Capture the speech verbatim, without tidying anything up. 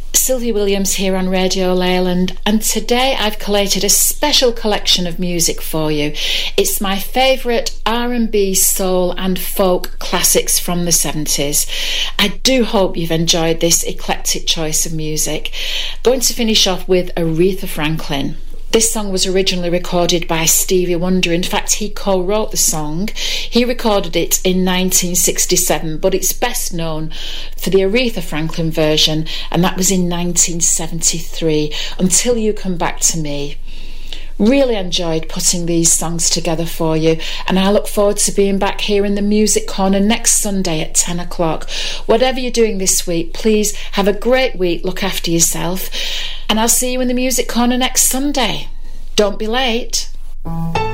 Sylvia Williams here on Radio Leyland, and today I've collated a special collection of music for you. It's my favourite R and B, soul and folk classics from the seventies. I do hope you've enjoyed this eclectic choice of music. Going to finish off with Aretha Franklin. This song was originally recorded by Stevie Wonder. In fact, he co-wrote the song. He recorded it in nineteen sixty-seven, but it's best known for the Aretha Franklin version, and that was in nineteen seventy-three, Until You Come Back to Me. Really enjoyed putting these songs together for you, and I look forward to being back here in the Music Corner next Sunday at ten o'clock. Whatever you're doing this week, please have a great week, look after yourself, and I'll see you in the Music Corner next Sunday. Don't be late.